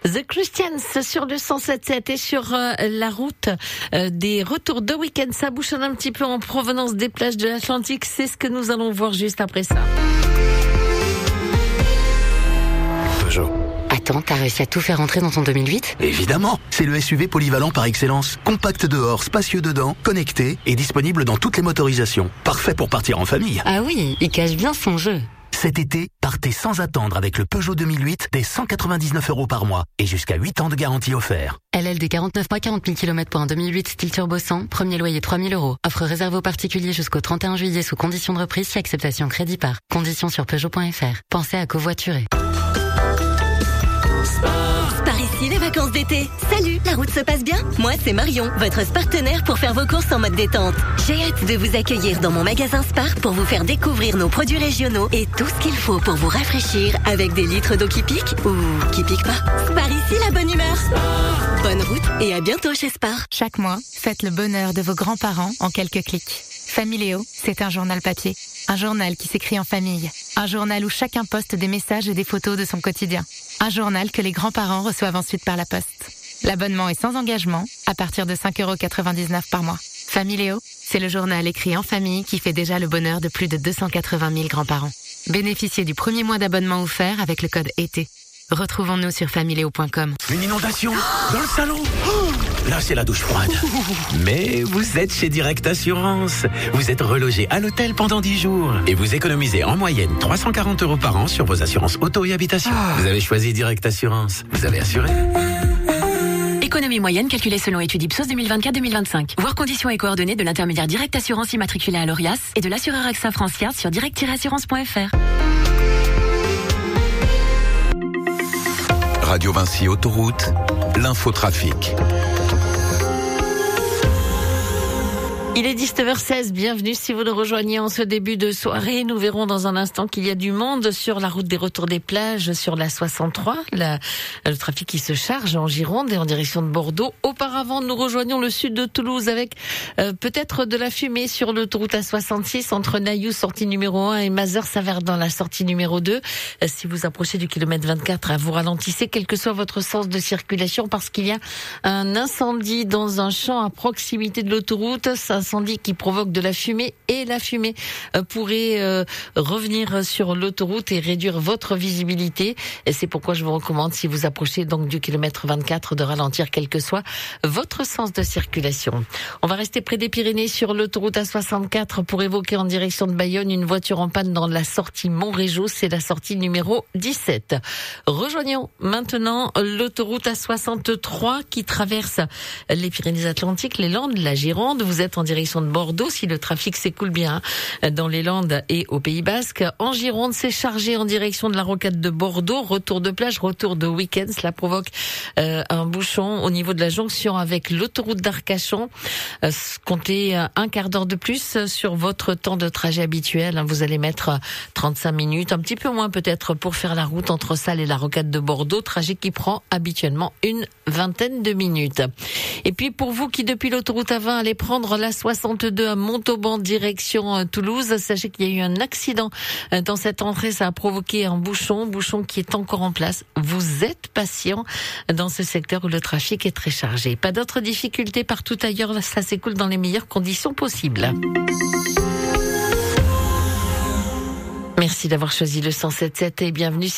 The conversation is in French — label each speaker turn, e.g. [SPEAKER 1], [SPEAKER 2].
[SPEAKER 1] The Christians sur le 107.7 et sur la route des retours de week-end. Ça bouchonne un petit peu en provenance des plages de l'Atlantique. C'est ce que nous allons voir juste après ça.
[SPEAKER 2] Peugeot.
[SPEAKER 3] Attends, t'as réussi à tout faire entrer dans ton 2008 ?
[SPEAKER 2] Évidemment, c'est le SUV polyvalent par excellence. Compact dehors, spacieux dedans, connecté et disponible dans toutes les motorisations. Parfait pour partir en famille.
[SPEAKER 3] Ah oui, il cache bien son jeu.
[SPEAKER 2] Cet été, partez sans attendre avec le Peugeot 2008 dès 199 € par mois et jusqu'à 8 ans de garantie offert.
[SPEAKER 3] LLD 49 mois, 40 000 km pour un 2008 style turbo 100, premier loyer 3 000 €. Offre réservée aux particuliers jusqu'au 31 juillet sous condition de reprise si acceptation crédit par. Conditions sur Peugeot.fr. Pensez à covoiturer.
[SPEAKER 4] Par ici, les vacances d'été. Salut, la route se passe bien ? Moi, c'est Marion, votre partenaire pour faire vos courses en mode détente. J'ai hâte de vous accueillir dans mon magasin Spar pour vous faire découvrir nos produits régionaux et tout ce qu'il faut pour vous rafraîchir avec des litres d'eau qui piquent ou qui piquent pas. Spar ici, la bonne humeur. Bonne route et à bientôt chez Spar.
[SPEAKER 5] Chaque mois, faites le bonheur de vos grands-parents en quelques clics. Familéo, c'est un journal papier. Un journal qui s'écrit en famille. Un journal où chacun poste des messages et des photos de son quotidien. Un journal que les grands-parents reçoivent ensuite par la poste. L'abonnement est sans engagement, à partir de 5,99 € par mois. Familéo, c'est le journal écrit en famille qui fait déjà le bonheur de plus de 280 000 grands-parents. Bénéficiez du premier mois d'abonnement offert avec le code ET. Retrouvons-nous sur familéo.com.
[SPEAKER 2] Une inondation dans le salon. Là, c'est la douche froide. Mais vous êtes chez Direct Assurance. Vous êtes relogé à l'hôtel pendant 10 jours. Et vous économisez en moyenne 340 € par an sur vos assurances auto et habitation. Vous avez choisi Direct Assurance. Vous avez assuré.
[SPEAKER 6] Économie moyenne calculée selon étude Ipsos 2024-2025. Voir conditions et coordonnées de l'intermédiaire Direct Assurance immatriculé à l'ORIAS et de l'assureur AXA Francia sur direct-assurance.fr.
[SPEAKER 7] Radio Vinci Autoroute, l'infotrafic.
[SPEAKER 1] Il est 19h16, bienvenue si vous nous rejoignez en ce début de soirée. Nous verrons dans un instant qu'il y a du monde sur la route des retours des plages, sur la 63. Le trafic qui se charge en Gironde et en direction de Bordeaux. Auparavant, nous rejoignons le sud de Toulouse avec peut-être de la fumée sur l'autoroute A66 entre Nailloux, sortie numéro 1 et Mazères-Saverdun, la sortie numéro 2. Si vous approchez du kilomètre 24, vous ralentissez, quel que soit votre sens de circulation, parce qu'il y a un incendie dans un champ à proximité de l'autoroute. Incendie qui provoque de la fumée et la fumée pourrait revenir sur l'autoroute et réduire votre visibilité. Et c'est pourquoi je vous recommande, si vous approchez donc du kilomètre 24, de ralentir quel que soit votre sens de circulation. On va rester près des Pyrénées sur l'autoroute A64 pour évoquer en direction de Bayonne une voiture en panne dans la sortie Montrégeau. C'est la sortie numéro 17. Rejoignons maintenant l'autoroute A63 qui traverse les Pyrénées-Atlantiques, les Landes, la Gironde. Vous êtes en direction de Bordeaux, si le trafic s'écoule bien dans les Landes et au Pays Basque. En Gironde, c'est chargé en direction de la rocade de Bordeaux. Retour de plage, retour de week-end. Cela provoque un bouchon au niveau de la jonction avec l'autoroute d'Arcachon. Comptez un quart d'heure de plus sur votre temps de trajet habituel. Vous allez mettre 35 minutes, un petit peu moins peut-être, pour faire la route entre Salles et la rocade de Bordeaux. Trajet qui prend habituellement une vingtaine de minutes. Et puis pour vous qui depuis l'autoroute A20 allez prendre la 62 à Montauban direction Toulouse, sachez qu'il y a eu un accident dans cette entrée, ça a provoqué un bouchon qui est encore en place. Vous êtes patient dans ce secteur où le trafic est très chargé. Pas d'autres difficultés partout ailleurs, ça s'écoule dans les meilleures conditions possibles. Merci d'avoir choisi le 107.7 et bienvenue.